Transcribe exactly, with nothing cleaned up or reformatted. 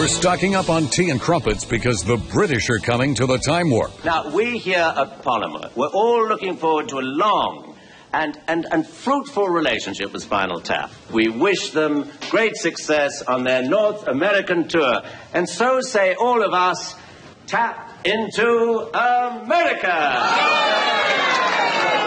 We're stocking up on tea and crumpets because the British are coming to the Time Warp. Now, we here at Parliament, we're all looking forward to a long and, and, and fruitful relationship with Spinal Tap. We wish them great success on their North American tour. And so say all of us, tap into America!